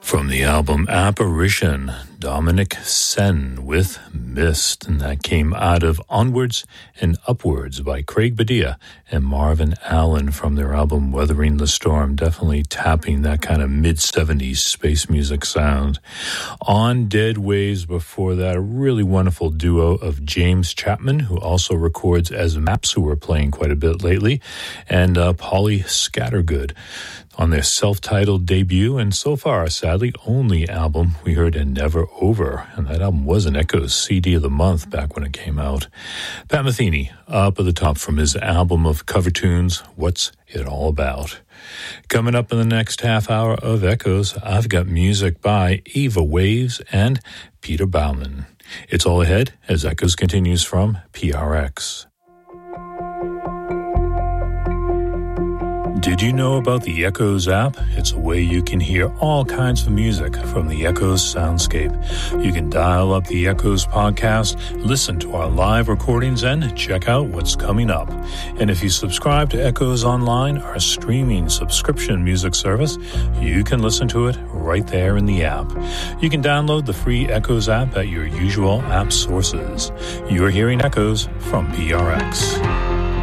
From the album Apparition, Dominic Sen with Mist, and that came out of Onwards and Upwards by Craig Badia and Marvin Allen from their album Weathering the Storm, definitely tapping that kind of mid-70s space music sound. On Dead Waves before that, a really wonderful duo of James Chapman, who also records as Maps, who we're playing quite a bit lately, and Polly Scattergood on their self-titled debut, and so far, sadly, only album we heard, and Never Over, and that album was an Echoes CD of the month back when it came out. Pat Metheny, up at the top from his album of cover tunes, What's It All About? Coming up in the next half hour of Echoes, I've got music by Eva Waves and Peter Baumann. It's all ahead as Echoes continues from PRX. Did you know about the Echoes app? It's a way you can hear all kinds of music from the Echoes soundscape. You can dial up the Echoes podcast, listen to our live recordings, and check out what's coming up. And if you subscribe to Echoes Online, our streaming subscription music service, you can listen to it right there in the app. You can download the free Echoes app at your usual app sources. You're hearing Echoes from PRX.